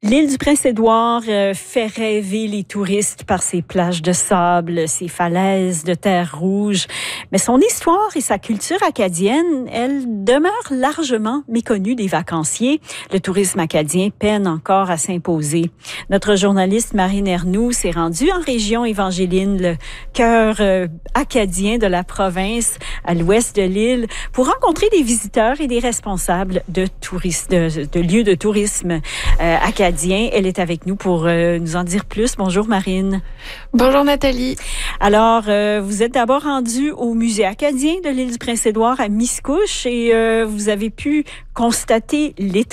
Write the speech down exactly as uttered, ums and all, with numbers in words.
L'île du Prince-Édouard euh, fait rêver les touristes par ses plages de sable, ses falaises de terre rouge. Mais son histoire et sa culture acadienne, elles demeurent largement méconnues des vacanciers. Le tourisme acadien peine encore à s'imposer. Notre journaliste Marine Ernoult s'est rendue en région Évangeline, le cœur euh, acadien de la province, à l'ouest de l'île, pour rencontrer des visiteurs et des responsables de, touristes, de, de lieux de tourisme euh, acadiens. Elle est avec nous pour euh, nous en dire plus. Bonjour Marine. Bonjour Nathalie. Alors, euh, vous êtes d'abord rendue au musée acadien de l'île du Prince-Édouard à Miscouche et euh, vous avez pu constater l'état